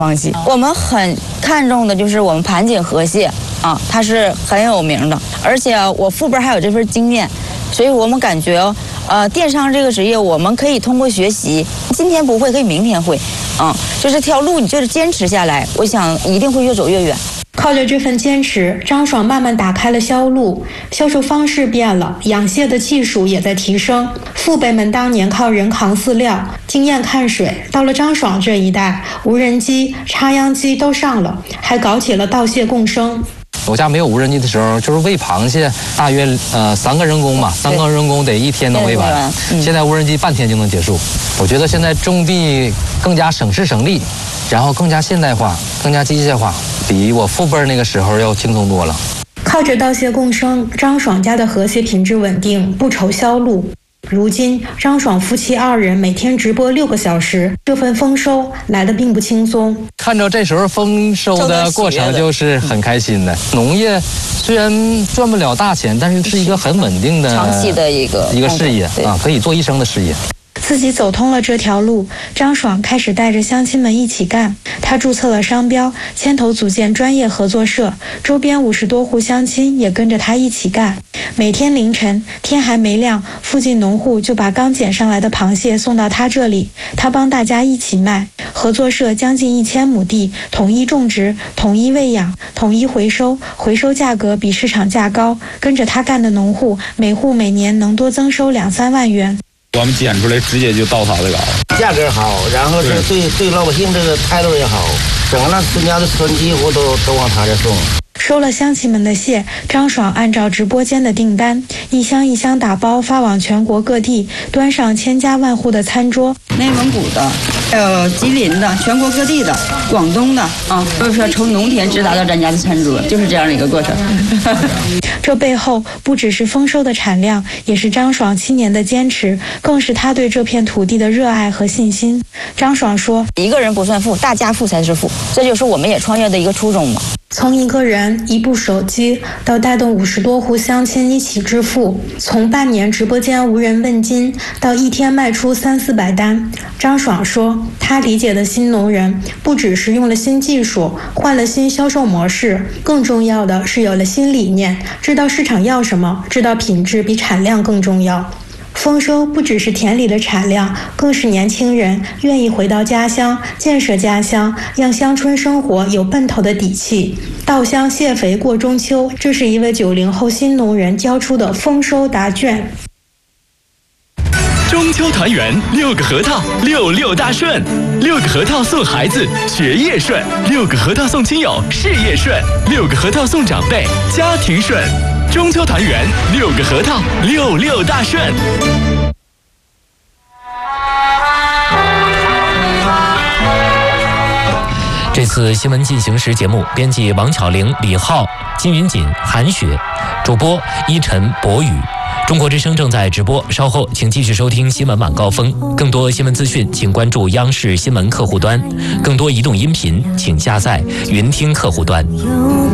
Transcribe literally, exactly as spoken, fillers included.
王蟹，我们很看重的就是我们盘锦河蟹啊，它是很有名的，而且我父辈还有这份经验，所以我们感觉，呃，电商这个职业，我们可以通过学习，今天不会，可以明天会，啊，就是这条路你就是坚持下来，我想一定会越走越远。 靠着这份坚持，张爽慢慢打开了销路，销售方式变了，养蟹的技术也在提升。父辈们当年靠人扛饲料，经验看水，到了张爽这一代，无人机、插秧机都上了，还搞起了稻蟹共生。 我家没有无人机的时候，就是喂螃蟹，大约呃三个人工吧，三个人工得一天能喂完。嗯、现在无人机半天就能结束。我觉得现在种地更加省时省力，然后更加现代化，更加机械化，比我父辈那个时候要轻松多了。 靠着稻蟹共生，张爽家的河蟹品质稳定，不愁销路。如今，张爽夫妻二人每天直播六个小时，这份丰收来得并不轻松。 看着这时候丰收的过程，就是很开心的。农业虽然赚不了大钱，但是是一个很稳定的、 长期的一个一个事业啊，可以做一生的事业。 自己走通了这条路，张爽开始带着乡亲们一起干。他注册了商标，牵头组建专业合作社，周边五十多户乡亲也跟着他一起干。每天凌晨天还没亮，附近农户就把刚捡上来的螃蟹送到他这里，他帮大家一起卖。合作社将近一千亩地，统一种植，统一喂养，统一回收，回收价格比市场价高。跟着他干的农户，每户每年能多增收两三万元。 我们捡出来直接就到他这个， 价格好，然后是对对老百姓这个态度也好，整个村家的村几乎都都往他这送。 收了乡亲们的蟹，张爽按照直播间的订单，一箱一箱打包发往全国各地，端上千家万户的餐桌。 内蒙古的，还有吉林的，全国各地的，广东的啊，都是说从农田直达到咱家的餐桌，就是这样的一个过程。 这背后不只是丰收的产量，也是张爽七年的坚持，更是他对这片土地的热爱和信心。张爽说：“ 一个人不算富，大家富才是富，这就是我们也创业的一个初衷嘛。” 从一个人一部手机到带动五十多户乡亲一起致富，从半年直播间无人问津到一天卖出三四百单，张爽说，他理解的新农人不只是用了新技术，换了新销售模式，更重要的是有了新理念，知道市场要什么，知道品质比产量更重要。丰收不只是田里的产量，更是年轻人愿意回到家乡，建设家乡，让乡村生活有奔头的底气。稻香蟹肥过中秋，这是一位九零后新农人交出的丰收答卷。 中秋团圆，六个核桃，六六大顺。六个核桃送孩子，学业顺；六个核桃送亲友，事业顺；六个核桃送长辈，家庭顺。中秋团圆，六个核桃，六六大顺。 这次新闻进行时节目，编辑王巧玲、李浩、金云锦、韩雪，主播依晨、博宇。中国之声正在直播，稍后请继续收听新闻晚高峰。更多新闻资讯，请关注央视新闻客户端；更多移动音频，请下载云听客户端。